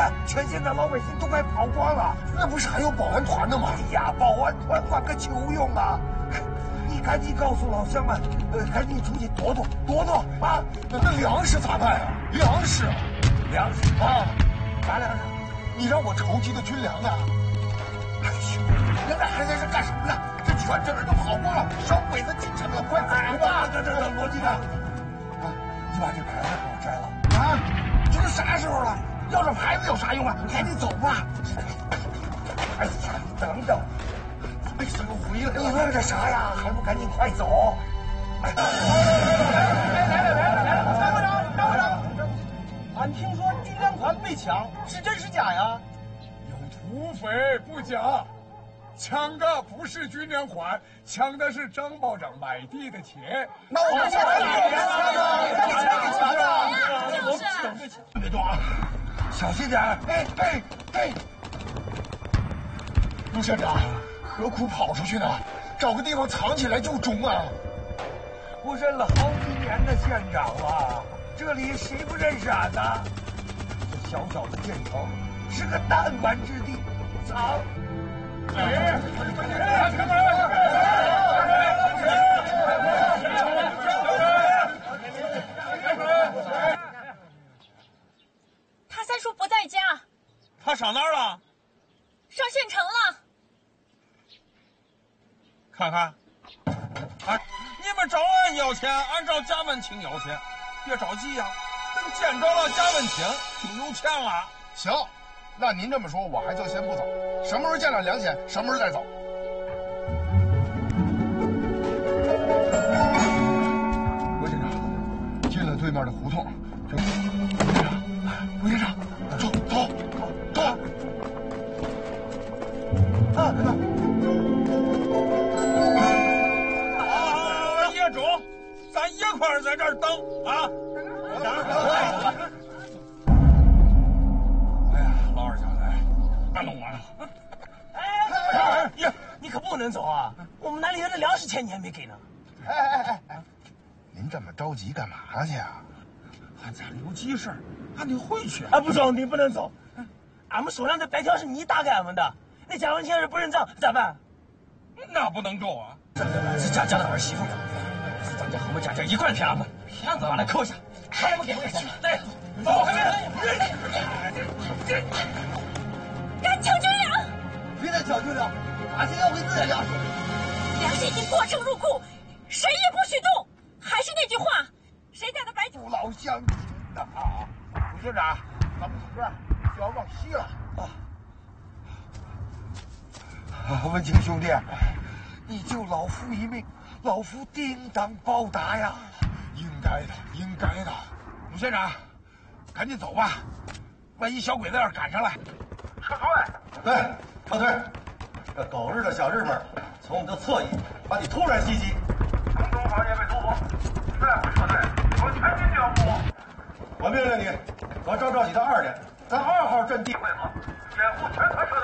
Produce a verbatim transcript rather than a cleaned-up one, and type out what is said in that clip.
看，全县的老百姓都快跑光了， 那不是还有保安团呢吗？ 哎呀，保安团管个球用啊！你赶紧告诉老乡们，呃，赶紧出去躲躲躲躲啊！ 那那粮食咋办呀？粮食， 粮食啊，啥粮食？ 你让我筹集的军粮啊！ 哎呦，你们还在这干什么呢？这全镇人都跑光了，小鬼子进城了，快走吧！这这这，罗金刚，啊，你把这牌子给我摘了啊！这都啥时候了？要这牌子有啥用啊？赶紧走吧！哎呀，你等等，为什么回来了？你愣着啥呀？还不赶紧快走！哎，来了来了来了！参谋长，参谋长，俺听说军粮款被抢，是真是假呀？ 有土匪不假，抢的不是军粮款，抢的是张保长买地的钱。 那我们抢的，就是。 别动啊，小心点！哎哎哎！ 陆县长，何苦跑出去呢？找个地方藏起来就中啊！ 我认了好几年的县长了，这里谁不认识俺呢？这小小的县城是个弹丸之地，藏。哎，开门！ 他三叔不在家， 他上哪儿了？ 上县城了。 看看，啊，你们找俺要钱，俺找贾文清要钱，别着急呀、啊，等见着了贾文清就有钱了。 行，那您这么说，我还就先不走，什么时候见了粮钱，什么时候再走。罗县长，进了对面的胡同，就罗县长，罗县长，走走走， 啊！啊野中，咱一块儿在这儿等啊！ 哎呀，老二家来，俺弄完了。 哎呀，你可不能走啊！我们南里人的粮食钱你还没给呢。 哎哎哎哎，您这么着急干嘛去啊？ 俺家里有急事，俺得回去。 啊，不走，你不能走。俺们手上的白条是你打给俺们的，那贾文清要是不认账咋办？ 那不能够啊！ 这这家家的儿媳妇呀，咱家和我们家家一块骗俺们，骗子把他扣下，还不给我钱？对，走！ 赶抢军粮！ 别再抢军粮，俺先要回自己的粮食。 粮食已经过城入库，谁也不许动。还是那句话，谁家的白父老乡亲呐！副县长，咱们几个就要往西了啊！文清兄弟，你救老夫一命，老夫定当报答呀！ 应该的，应该的。 鲁县长，赶紧走吧，万一小鬼子要是赶上来，撤退！ 对，撤退！这狗日的小日本从我们的侧翼把你突然袭击， 城中防线被突破，再不撤退，我全军就要覆没。 我命令你和张兆喜到二连，在二号阵地会合，掩护全团撤退。